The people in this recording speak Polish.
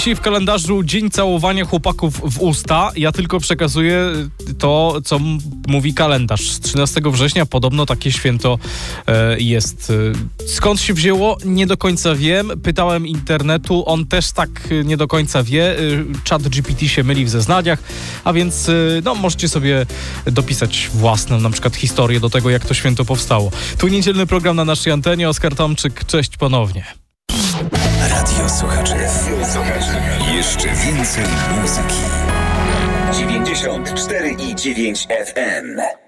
Dzisiaj w kalendarzu Dzień Całowania Chłopaków w Usta. Ja tylko przekazuję to, co mówi kalendarz. Z 13 września podobno takie święto jest. Skąd się wzięło? Nie do końca wiem. Pytałem internetu, on też tak nie do końca wie. ChatGPT się myli w zeznaniach, a więc możecie sobie dopisać własną na przykład historię do tego, jak to święto powstało. Tu niedzielny program na naszej antenie. Oskar Tomczyk, cześć ponownie. Radio Słuchaczy. Jeszcze więcej muzyki. 94,9 FM.